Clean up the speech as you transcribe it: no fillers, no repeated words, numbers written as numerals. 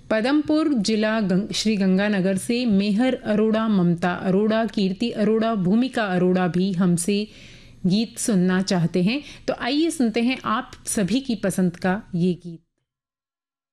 पदमपुर जिला श्री गंगानगर से मेहर अरोड़ा, ममता अरोड़ा, कीर्ति अरोड़ा, भूमिका अरोड़ा भी हमसे गीत सुनना चाहते हैं। तो आइए सुनते हैं आप सभी की पसंद का ये गीत।